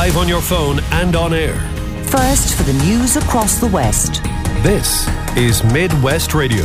live on your phone and on air. First for the news across the West. This is Midwest Radio.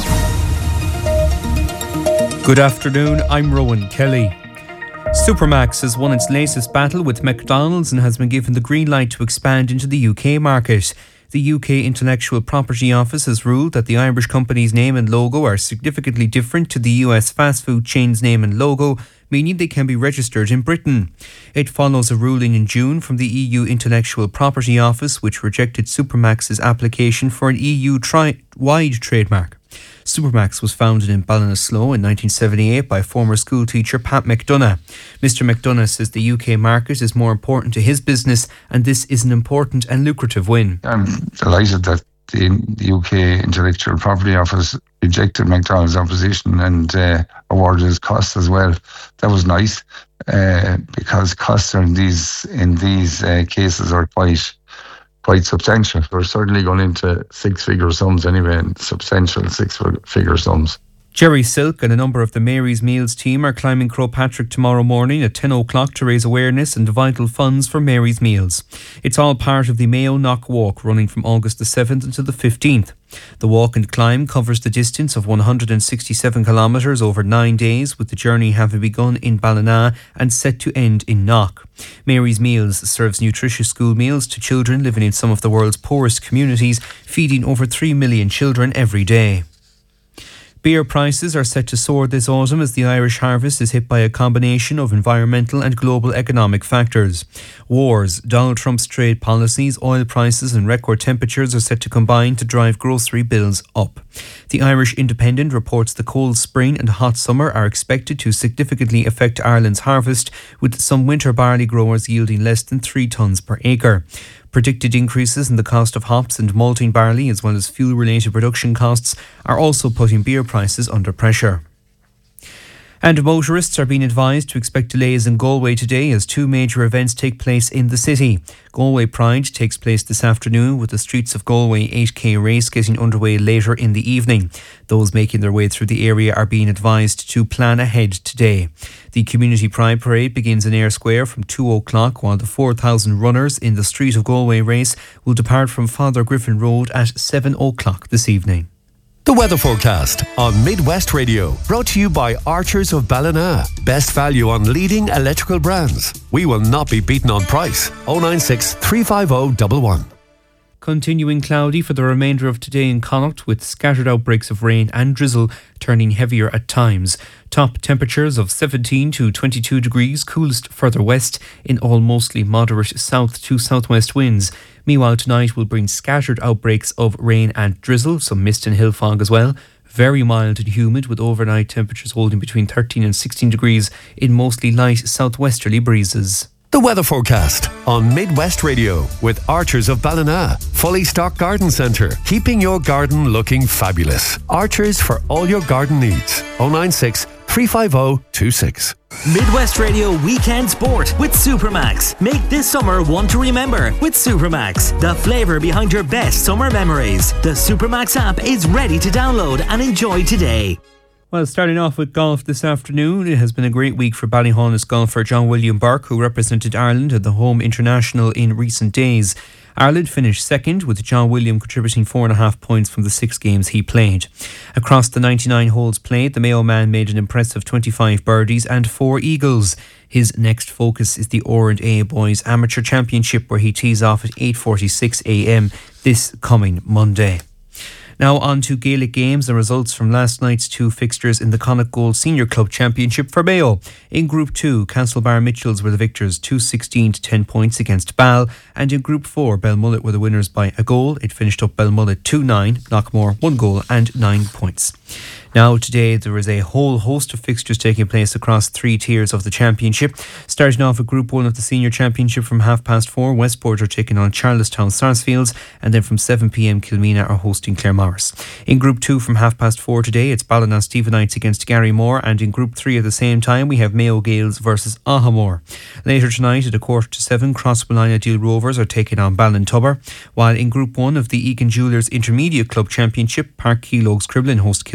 Good afternoon, I'm Rowan Kelly. Supermax has won its latest battle with McDonald's and has been given the green light to expand into the UK market. The UK Intellectual Property Office has ruled that the Irish company's name and logo are significantly different to the US fast food chain's name and logo, meaning they can be registered in Britain. It follows a ruling in June from the EU Intellectual Property Office, which rejected Supermax's application for an EU-wide trademark. Supermax was founded in Ballinasloe in 1978 by former schoolteacher Pat McDonough. Mr McDonough says the UK market is more important to his business and this is an important and lucrative win. I'm delighted that the UK Intellectual Property Office rejected McDonald's opposition and awarded us costs as well. That was nice because costs are in these cases are quite substantial. We're certainly going into six-figure sums anyway, and substantial six-figure sums. Jerry Silk and a number of the Mary's Meals team are climbing Croagh Patrick tomorrow morning at 10 o'clock to raise awareness and vital funds for Mary's Meals. It's all part of the Mayo Knock Walk running from August the 7th until the 15th. The walk and climb covers the distance of 167 kilometres over 9 days, with the journey having begun in Ballina and set to end in Knock. Mary's Meals serves nutritious school meals to children living in some of the world's poorest communities, feeding over 3 million children every day. Beer prices are set to soar this autumn as the Irish harvest is hit by a combination of environmental and global economic factors. Wars, Donald Trump's trade policies, oil prices and record temperatures are set to combine to drive grocery bills up. The Irish Independent reports the cold spring and hot summer are expected to significantly affect Ireland's harvest, with some winter barley growers yielding less than 3 tonnes per acre. Predicted increases in the cost of hops and malting barley, as well as fuel-related production costs, are also putting beer prices under pressure. And motorists are being advised to expect delays in Galway today as 2 major events take place in the city. Galway Pride takes place this afternoon, with the Streets of Galway 8k race getting underway later in the evening. Those making their way through the area are being advised to plan ahead today. The Community Pride Parade begins in Ayr Square from 2 o'clock, while the 4,000 runners in the Street of Galway race will depart from Father Griffin Road at 7 o'clock this evening. The weather forecast on Midwest Radio, brought to you by Archers of Ballina. Best value on leading electrical brands. We will not be beaten on price. 096 350 111. Continuing cloudy for the remainder of today in Connacht, with scattered outbreaks of rain and drizzle turning heavier at times. Top temperatures of 17 to 22 degrees, coolest further west in all mostly moderate south to southwest winds. Meanwhile, tonight will bring scattered outbreaks of rain and drizzle, some mist and hill fog as well. Very mild and humid, with overnight temperatures holding between 13 and 16 degrees in mostly light southwesterly breezes. The weather forecast on Midwest Radio with Archers of Ballina. Fully stocked garden centre, keeping your garden looking fabulous. Archers for all your garden needs. 096 350 26. Midwest Radio Weekend Sport with Supermax. Make this summer one to remember with Supermax. The flavour behind your best summer memories. The Supermax app is ready to download and enjoy today. Well, starting off with golf this afternoon, it has been a great week for Ballyhaunis golfer John William Burke, who represented Ireland at the Home International in recent days. Ireland finished second, with John William contributing 4.5 points from the 6 games he played. Across the 99 holes played, the Mayo man made an impressive 25 birdies and 4 eagles. His next focus is the O&A Boys Amateur Championship, where he tees off at 8:46 a.m. this coming Monday. Now on to Gaelic games and results from last night's 2 fixtures in the Connacht Gold Senior Club Championship for Mayo. In Group 2, Castlebar Mitchells were the victors, 2-16 to 10 points against Ball, and in Group 4, Belmullet were the winners by a goal. It finished up Belmullet 2-9, Knockmore 1 goal and 9 points. Now today there is a whole host of fixtures taking place across 3 tiers of the championship. Starting off with Group 1 of the Senior Championship from 4:30, Westport are taking on Charlestown Sarsfields, and then from 7pm Kilmena are hosting Claremorris. In Group 2 from 4:30 today, it's Ballina Stephenites against Garrymore, and in Group 3 at the same time we have Mayo Gales versus Ahamore. Later tonight at 7:15, Crossmolina Deal Rovers are taking on Ballintubber, while in Group 1 of the Egan Jewellers Intermediate Club Championship, Park Keelogs Cribblin host Kiltane from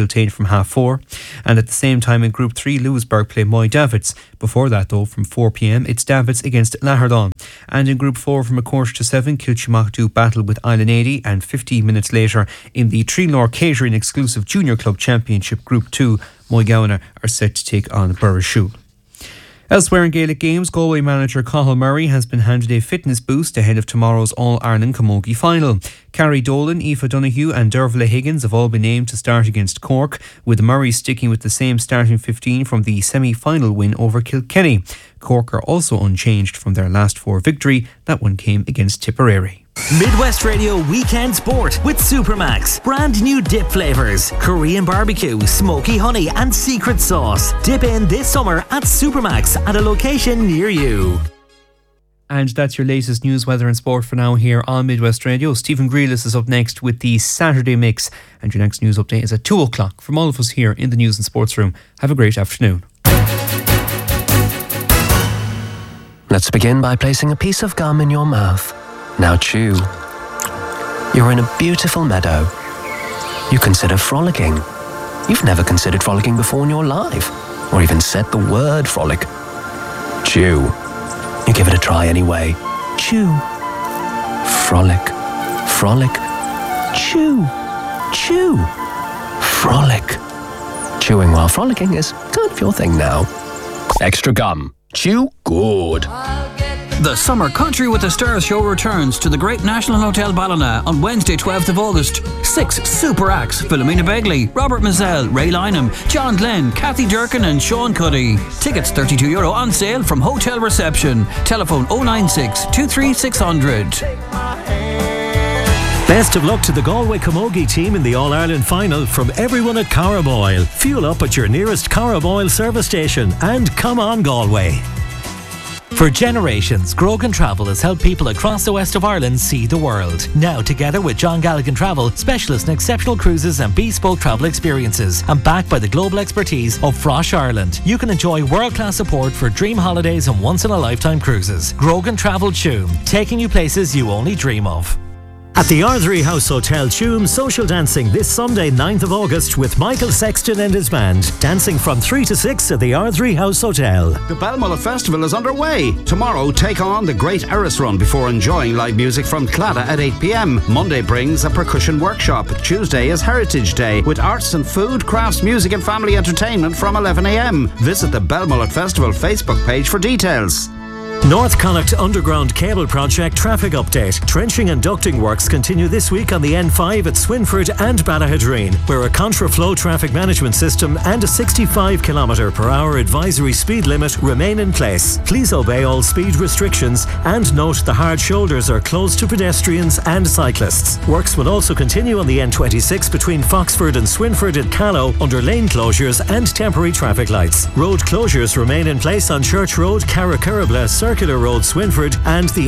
from 4:30. And at the same time in Group 3, Lewisburg play Moy Davids. Before that though, from 4 p.m, it's Davids against Lahardon. And in Group 4 from 6:45, Kilchimach do battle with Island 80, and 15 minutes later in the Trelawney Catering Exclusive Junior Club Championship Group 2, Moygowan are set to take on Burrishoole. Elsewhere in Gaelic games, Galway manager Cathal Murray has been handed a fitness boost ahead of tomorrow's All-Ireland Camogie final. Carrie Dolan, Aoife Donoghue and Dervla Higgins have all been named to start against Cork, with Murray sticking with the same starting 15 from the semi-final win over Kilkenny. Cork are also unchanged from their last 4 victory. That one came against Tipperary. Midwest Radio Weekend Sport with Supermax. Brand new dip flavours: Korean barbecue, smoky honey and secret sauce. Dip in this summer at Supermax at a location near you. And that's your latest news, weather and sport for now here on Midwest Radio. Stephen Grealis is up next with the Saturday Mix, and your next news update is at 2 o'clock. From all of us here in the News and Sports Room, have a great afternoon. Let's begin by placing a piece of gum in your mouth. Now chew. You're in a beautiful meadow. You consider frolicking. You've never considered frolicking before in your life, or even said the word frolic. Chew. You give it a try anyway. Chew. Frolic. Frolic. Chew. Chew. Frolic. Chewing while frolicking is kind of your thing now. Extra gum. Chew good. The Summer Country with the Stars show returns to the Great National Hotel Ballina on Wednesday 12th of August. 6 super acts: Philomena Begley, Robert Mazzell, Ray Lynham, John Glenn, Kathy Durkin and Sean Cuddy. Tickets €32 on sale from hotel reception. Telephone 096 23600. Best of luck to the Galway Camogie team in the All-Ireland final from everyone at Carraboyle. Fuel up at your nearest Carraboyle service station and come on Galway. For generations, Grogan Travel has helped people across the west of Ireland see the world. Now, together with John Galligan Travel, specialist in exceptional cruises and bespoke travel experiences, and backed by the global expertise of Frosh Ireland, you can enjoy world-class support for dream holidays and once-in-a-lifetime cruises. Grogan Travel Tuam, taking you places you only dream of. At the Ardrey House Hotel Tuam, social dancing this Sunday 9th of August with Michael Sexton and his band. Dancing from 3 to 6 at the Ardrey House Hotel. The Balmullet Festival is underway. Tomorrow, take on the Great Eris Run before enjoying live music from Claddagh at 8 p.m. Monday brings a percussion workshop. Tuesday is Heritage Day with arts and food, crafts, music and family entertainment from 11 a.m. Visit the Balmullet Festival Facebook page for details. North Connacht Underground Cable Project traffic update. Trenching and ducting works continue this week on the N5 at Swinford and Ballahadreen, where a contraflow traffic management system and a 65 km/h advisory speed limit remain in place. Please obey all speed restrictions and note the hard shoulders are closed to pedestrians and cyclists. Works will also continue on the N26 between Foxford and Swinford at Callow under lane closures and temporary traffic lights. Road closures remain in place on Church Road, Carracurabla, Circular Road, Swinford and the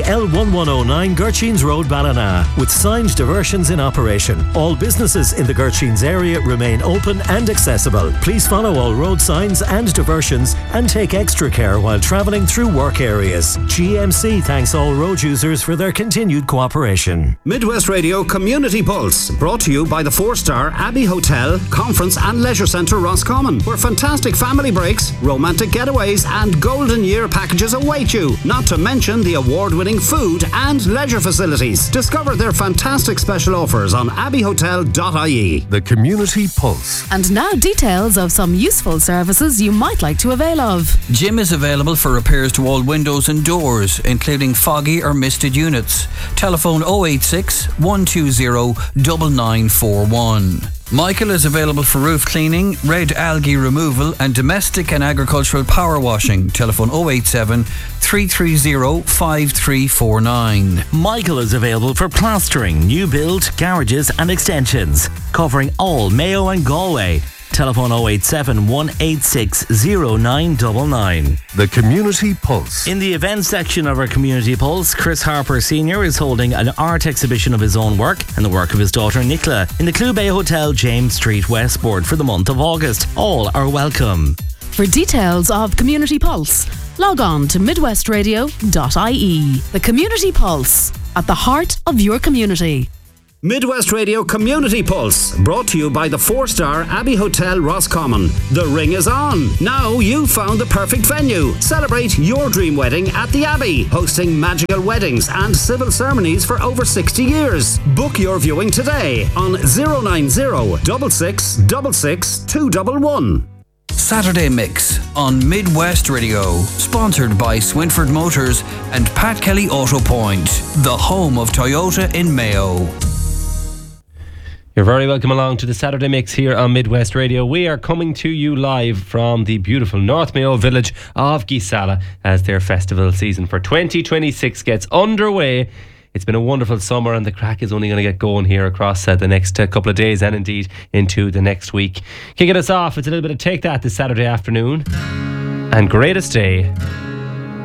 L1109 Gurcheens Road, Ballina, with signed diversions in operation. All businesses in the Gurcheens area remain open and accessible. Please follow all road signs and diversions and take extra care while travelling through work areas. GMC thanks all road users for their continued cooperation. Midwest Radio Community Pulse, brought to you by the 4-star Abbey Hotel, Conference and Leisure Centre Roscommon, where fantastic family breaks, romantic getaways and golden year packages await you. Not to mention the award-winning food and leisure facilities. Discover their fantastic special offers on abbeyhotel.ie. The Community Pulse. And now details of some useful services you might like to avail of. Jim is available for repairs to all windows and doors, including foggy or misted units. Telephone 086 120 9941. Michael is available for roof cleaning, red algae removal and domestic and agricultural power washing. Telephone 087 330 5349. Michael is available for plastering, new build, garages and extensions, covering all Mayo and Galway. Telephone 087 186 0999. The Community Pulse. In the events section of our Community Pulse, Chris Harper Sr. is holding an art exhibition of his own work and the work of his daughter Nicola in the Clube Hotel, James Street, Westport for the month of August. All are welcome. For details of Community Pulse, log on to midwestradio.ie. The Community Pulse, at the heart of your community. Midwest Radio Community Pulse, brought to you by the 4-star Abbey Hotel Roscommon. The ring is on. Now you've found the perfect venue. Celebrate your dream wedding at the Abbey, hosting magical weddings and civil ceremonies for over 60 years. Book your viewing today on 090 6666 211. Saturday Mix on Midwest Radio, sponsored by Swinford Motors and Pat Kelly Auto Point, the home of Toyota in Mayo. You're very welcome along to the Saturday Mix here on Midwest Radio. We are coming to you live from the beautiful North Mayo village of Gisala as their festival season for 2026 gets underway. It's been a wonderful summer and the crack is only going to get going here across the next couple of days and indeed into the next week. Kicking us off, it's a little bit of Take That this Saturday afternoon. And Greatest Day